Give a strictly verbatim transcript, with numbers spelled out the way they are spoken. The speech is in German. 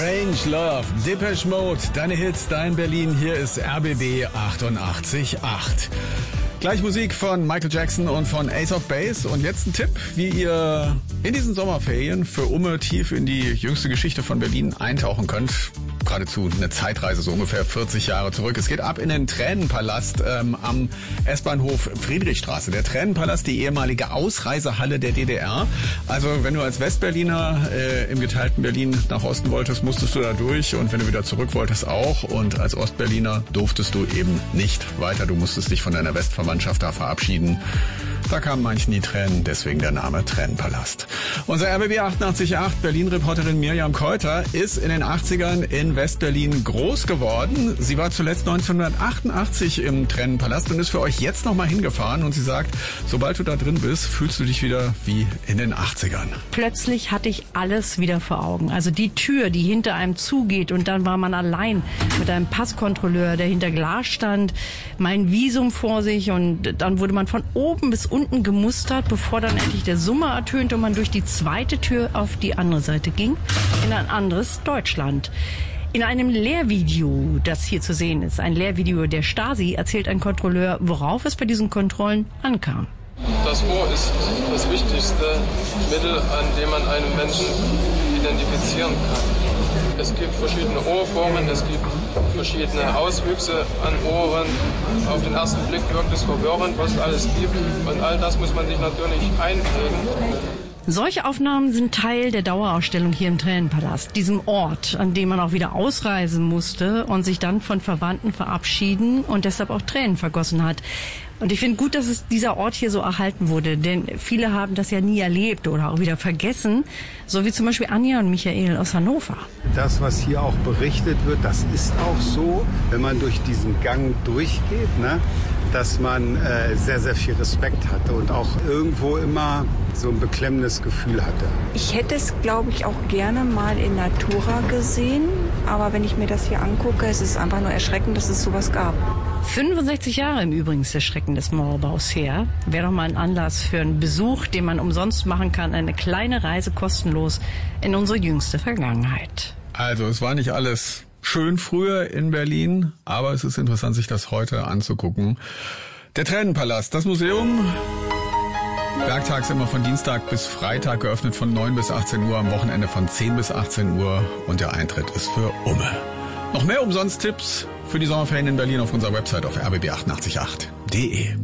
Strange Love, Depeche Mode, deine Hits, dein Berlin, hier ist R B B achtundachtzig Komma acht. Gleich Musik von Michael Jackson und von Ace of Base. Und jetzt ein Tipp, wie ihr in diesen Sommerferien für Umme tief in die jüngste Geschichte von Berlin eintauchen könnt. Geradezu eine Zeitreise, so ungefähr vierzig Jahre zurück. Es geht ab in den Tränenpalast ähm, am S-Bahnhof Friedrichstraße. Der Tränenpalast, die ehemalige Ausreisehalle der D D R. Also wenn du als Westberliner äh, im geteilten Berlin nach Osten wolltest, musstest du da durch. Und wenn du wieder zurück wolltest, auch. Und als Ostberliner durftest du eben nicht weiter. Du musstest dich von deiner Westverwandtschaft da verabschieden. Da kamen manchen die Tränen, deswegen der Name Tränenpalast. Unser R B B achtundachtzig Komma acht Berlin-Reporterin Mirjam Keuter ist in den achtzigern in Westberlin groß geworden. Sie war zuletzt neunzehnhundertachtundachtzig im Tränenpalast und ist für euch jetzt nochmal hingefahren. Und sie sagt, sobald du da drin bist, fühlst du dich wieder wie in den achtzigern. Plötzlich hatte ich alles wieder vor Augen. Also die Tür, die hinter einem zugeht, und dann war man allein mit einem Passkontrolleur, der hinter Glas stand, mein Visum vor sich, und dann wurde man von oben bis unten gemustert, bevor dann endlich der Summer ertönte und man durch die zweite Tür auf die andere Seite ging, in ein anderes Deutschland. In einem Lehrvideo, das hier zu sehen ist, ein Lehrvideo der Stasi, erzählt ein Kontrolleur, worauf es bei diesen Kontrollen ankam. Das Ohr ist das wichtigste Mittel, an dem man einen Menschen identifizieren kann. Es gibt verschiedene Ohrformen, es gibt verschiedene Auswüchse an Ohren. Auf den ersten Blick wirkt es verwirrend, was es alles gibt. Und all das muss man sich natürlich einprägen. Solche Aufnahmen sind Teil der Dauerausstellung hier im Tränenpalast, diesem Ort, an dem man auch wieder ausreisen musste und sich dann von Verwandten verabschieden und deshalb auch Tränen vergossen hat. Und ich finde gut, dass es dieser Ort hier so erhalten wurde, denn viele haben das ja nie erlebt oder auch wieder vergessen, so wie zum Beispiel Anja und Michael aus Hannover. Das, was hier auch berichtet wird, das ist auch so, wenn man durch diesen Gang durchgeht, ne, dass man äh, sehr, sehr viel Respekt hatte und auch irgendwo immer so ein beklemmendes Gefühl hatte. Ich hätte es, glaube ich, auch gerne mal in Natura gesehen, aber wenn ich mir das hier angucke, es ist einfach nur erschreckend, dass es sowas gab. fünfundsechzig Jahre im Übrigen ist der Schrecken des Mauerbaus her. Wäre doch mal ein Anlass für einen Besuch, den man umsonst machen kann. Eine kleine Reise kostenlos in unsere jüngste Vergangenheit. Also es war nicht alles schön früher in Berlin, aber es ist interessant, sich das heute anzugucken. Der Tränenpalast, das Museum, werktags immer von Dienstag bis Freitag geöffnet von neun bis achtzehn Uhr, am Wochenende von zehn bis achtzehn Uhr und der Eintritt ist für Umme. Noch mehr Umsonst-Tipps für die Sommerferien in Berlin auf unserer Website auf r b b achtundachtzig Komma acht punkt de.